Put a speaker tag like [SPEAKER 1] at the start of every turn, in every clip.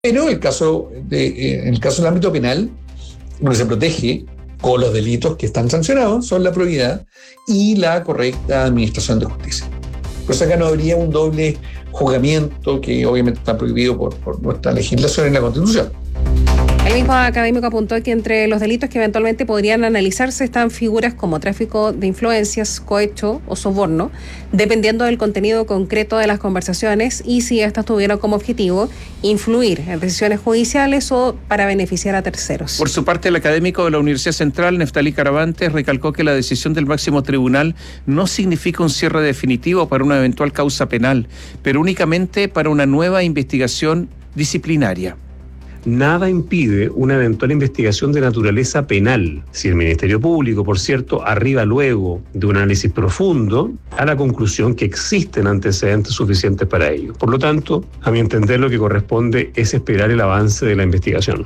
[SPEAKER 1] Pero en el caso del ámbito penal, lo que se protege con los delitos que están sancionados son la probidad y la correcta administración de justicia. Por eso acá no habría un doble juzgamiento que obviamente está prohibido por nuestra legislación en la Constitución.
[SPEAKER 2] El mismo académico apuntó que entre los delitos que eventualmente podrían analizarse están figuras como tráfico de influencias, cohecho o soborno, dependiendo del contenido concreto de las conversaciones y si estas tuvieron como objetivo influir en decisiones judiciales o para beneficiar a terceros.
[SPEAKER 3] Por su parte, el académico de la Universidad Central, Neftalí Caravantes, recalcó que la decisión del máximo tribunal no significa un cierre definitivo para una eventual causa penal, pero únicamente para una nueva investigación disciplinaria.
[SPEAKER 4] Nada impide una eventual investigación de naturaleza penal, si el Ministerio Público, por cierto, arriba luego de un análisis profundo a la conclusión que existen antecedentes suficientes para ello. Por lo tanto, a mi entender, lo que corresponde es esperar el avance de la investigación.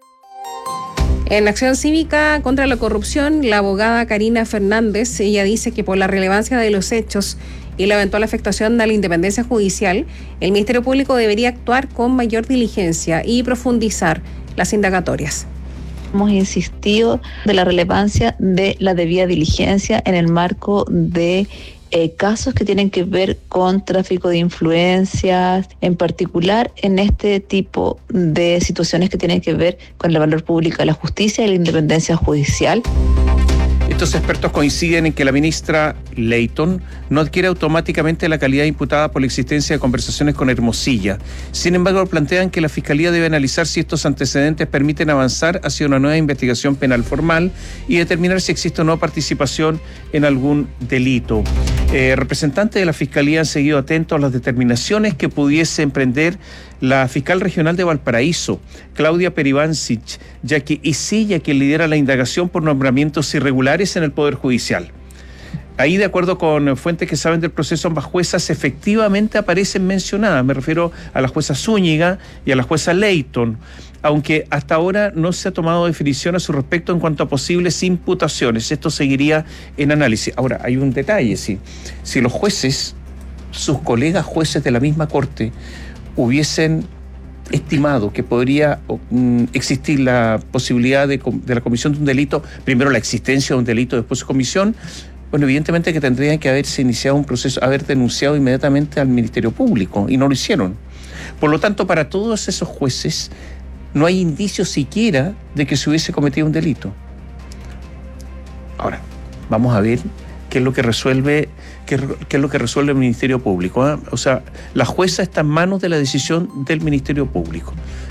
[SPEAKER 2] En Acción Cívica contra la Corrupción, la abogada Karina Fernández, ella dice que por la relevancia de los hechos y la eventual afectación a la independencia judicial, el Ministerio Público debería actuar con mayor diligencia y profundizar las indagatorias.
[SPEAKER 5] Hemos insistido de la relevancia de la debida diligencia en el marco de casos que tienen que ver con tráfico de influencias, en particular en este tipo de situaciones que tienen que ver con el valor público de la justicia y la independencia judicial.
[SPEAKER 3] Estos expertos coinciden en que la ministra Leyton no adquiere automáticamente la calidad imputada por la existencia de conversaciones con Hermosilla. Sin embargo, plantean que la Fiscalía debe analizar si estos antecedentes permiten avanzar hacia una nueva investigación penal formal y determinar si existe o no participación en algún delito. Representantes de la Fiscalía han seguido atentos a las determinaciones que pudiese emprender la fiscal regional de Valparaíso, Claudia Peribancic, ya que es ella quien lidera la indagación por nombramientos irregulares en el Poder Judicial. Ahí, de acuerdo con fuentes que saben del proceso, ambas juezas efectivamente aparecen mencionadas. Me refiero a la jueza Zúñiga y a la jueza Leyton, aunque hasta ahora no se ha tomado definición a su respecto en cuanto a posibles imputaciones. Esto seguiría en análisis. Ahora, hay un detalle, si los jueces, sus colegas jueces de la misma corte, hubiesen estimado que podría existir la posibilidad de la comisión de un delito, primero la existencia de un delito, después su comisión, bueno, evidentemente que tendrían que haberse iniciado un proceso, haber denunciado inmediatamente al Ministerio Público, y no lo hicieron. Por lo tanto, para todos esos jueces no hay indicios siquiera de que se hubiese cometido un delito. Ahora, vamos a ver qué es lo que resuelve el Ministerio Público, ¿eh? O sea, la jueza está en manos de la decisión del Ministerio Público.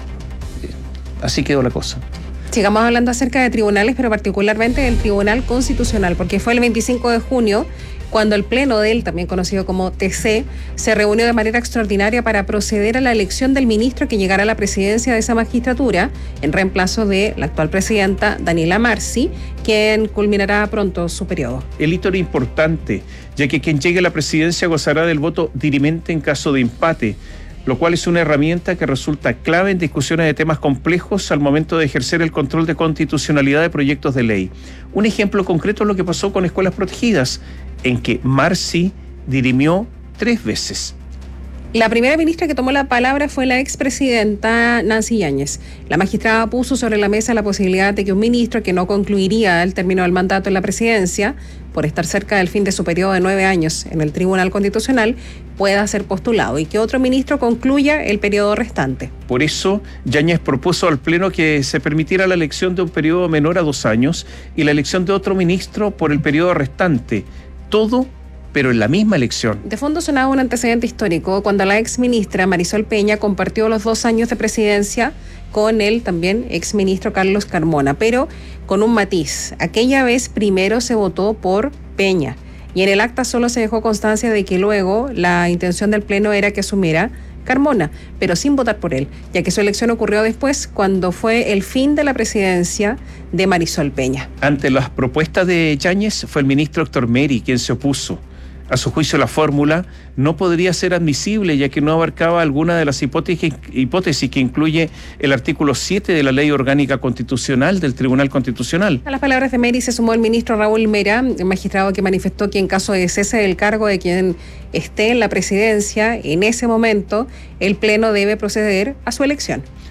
[SPEAKER 3] Así quedó la cosa.
[SPEAKER 2] Sigamos hablando acerca de tribunales, pero particularmente del Tribunal Constitucional, porque fue el 25 de junio cuando el pleno de él, también conocido como TC, se reunió de manera extraordinaria para proceder a la elección del ministro que llegará a la presidencia de esa magistratura, en reemplazo de la actual presidenta Daniela Marcy, quien culminará pronto su periodo.
[SPEAKER 3] El hito era importante, ya que quien llegue a la presidencia gozará del voto dirimente en caso de empate, lo cual es una herramienta que resulta clave en discusiones de temas complejos al momento de ejercer el control de constitucionalidad de proyectos de ley. Un ejemplo concreto es lo que pasó con escuelas protegidas, en que Marcy dirimió 3 veces.
[SPEAKER 2] La primera ministra que tomó la palabra fue la expresidenta Nancy Yáñez. La magistrada puso sobre la mesa la posibilidad de que un ministro que no concluiría el término del mandato en la presidencia, por estar cerca del fin de su periodo de 9 años en el Tribunal Constitucional, pueda ser postulado y que otro ministro concluya el periodo restante.
[SPEAKER 3] Por eso, Yáñez propuso al Pleno que se permitiera la elección de un periodo menor a 2 años y la elección de otro ministro por el periodo restante. Todo, pero en la misma elección.
[SPEAKER 2] De fondo sonaba un antecedente histórico cuando la exministra Marisol Peña compartió los 2 años de presidencia con el también exministro Carlos Carmona, pero con un matiz. Aquella vez primero se votó por Peña y en el acta solo se dejó constancia de que luego la intención del Pleno era que asumiera Carmona, pero sin votar por él, ya que su elección ocurrió después cuando fue el fin de la presidencia de Marisol Peña.
[SPEAKER 3] Ante las propuestas de Yáñez fue el ministro Héctor Meri quien se opuso. A su juicio, la fórmula no podría ser admisible, ya que no abarcaba alguna de las hipótesis que incluye el artículo 7 de la Ley Orgánica Constitucional del Tribunal Constitucional.
[SPEAKER 2] A las palabras de Meri se sumó el ministro Raúl Mera, el magistrado que manifestó que en caso de cese del cargo de quien esté en la presidencia, en ese momento, el Pleno debe proceder a su elección.